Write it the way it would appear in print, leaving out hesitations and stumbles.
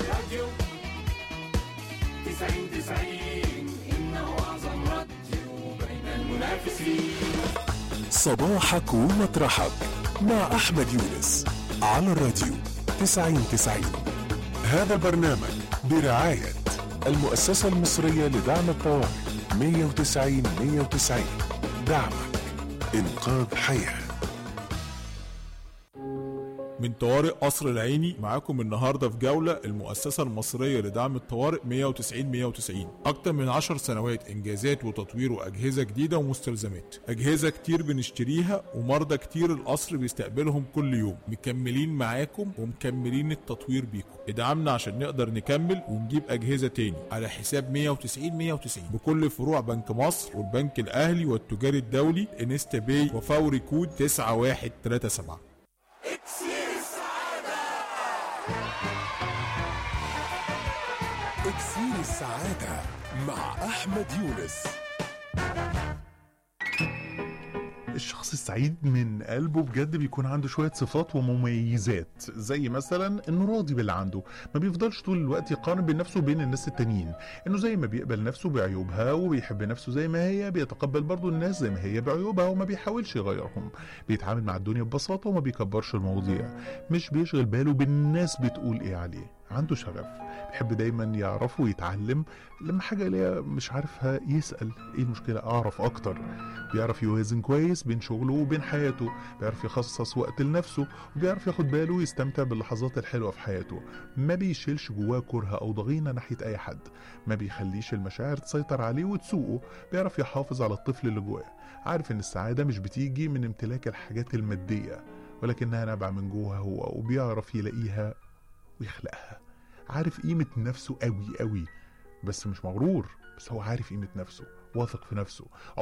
راديو 90 إنه أعظم راديو بين المنافسين. صباحك ومطرحك مع أحمد يونس على الراديو 90. هذا البرنامج برعاية المؤسسة المصرية لدعم الطوارئ 190. دعمك إنقاذ حياة. من طوارئ قصر العيني معاكم النهاردة في جولة المؤسسة المصرية لدعم الطوارئ 190. أكتر من 10 سنوات إنجازات وتطوير وأجهزة جديدة ومستلزمات، أجهزة كتير بنشتريها ومرضى كتير القصر بيستقبلهم كل يوم. مكملين معاكم ومكملين التطوير بيكم. ادعمنا عشان نقدر نكمل ونجيب أجهزة تاني على حساب 190 بكل فروع بنك مصر والبنك الأهلي والتجاري الدولي انستا باي وفوري كود 9137. إكسير السعادة مع أحمد يونس. الشخص السعيد من قلبه بجد بيكون عنده شوية صفات ومميزات، زي مثلا انه راضي باللي عنده، ما بيفضلش طول الوقت يقارن بين نفسه وبين الناس التانيين، انه زي ما بيقبل نفسه بعيوبها وبيحب نفسه زي ما هي، بيتقبل برضو الناس زي ما هي بعيوبها وما بيحاولش يغيرهم، بيتعامل مع الدنيا ببساطة وما بيكبرش المواضيع، مش بيشغل باله بالناس بتقول ايه عليه، عنده شغف، بيحب دايما يعرف ويتعلم، لما حاجة ليه مش عارفها يسأل ايه المشكلة اعرف اكتر، بيعرف يوازن كويس بين شغله وبين حياته، بيعرف يخصص وقت لنفسه وبيعرف ياخد باله ويستمتع باللحظات الحلوة في حياته، ما بيشيلش جواه كره او ضغينة ناحية اي حد، ما بيخليش المشاعر تسيطر عليه وتسوقه، بيعرف يحافظ على الطفل اللي جواه، عارف ان السعادة مش بتيجي من امتلاك الحاجات المادية ولكنها نابعة من جوه هو، وبيعرف يلاقيها ويخلقها، عارف قيمة نفسه قوي بس مش مغرور، بس هو عارف قيمة نفسه، واثق في نفسه.